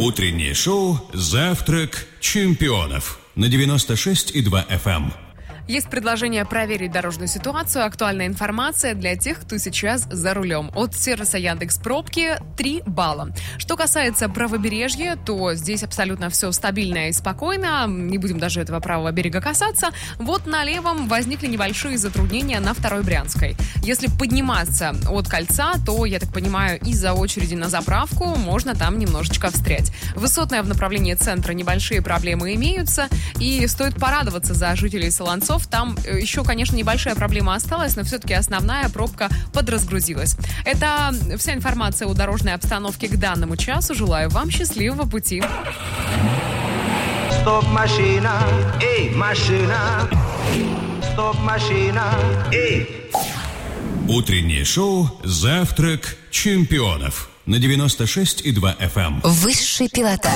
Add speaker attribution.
Speaker 1: Утреннее шоу «Завтрак чемпионов» на 96,2 FM.
Speaker 2: Есть предложение проверить дорожную ситуацию, актуальная информация для тех, кто сейчас за рулем. От сервиса Яндекс.Пробки 3 балла. Что касается правобережья, то здесь абсолютно все стабильно и спокойно. Не будем даже этого правого берега касаться. Вот на левом возникли небольшие затруднения на Второй Брянской. Если подниматься от кольца, то, я так понимаю, из-за очереди на заправку можно там немножечко встрять. Высотная в направлении центра небольшие проблемы имеются. И стоит порадоваться за жителей Солонцов. Там еще, конечно, небольшая проблема осталась, но все-таки основная пробка подразгрузилась. Это вся информация о дорожной обстановке к данному часу. Желаю вам счастливого пути.
Speaker 3: Стоп, машина, эй, машина. Стоп, машина, эй.
Speaker 1: Утреннее шоу «Завтрак чемпионов» на 96,2 FM.
Speaker 4: Высший пилотаж.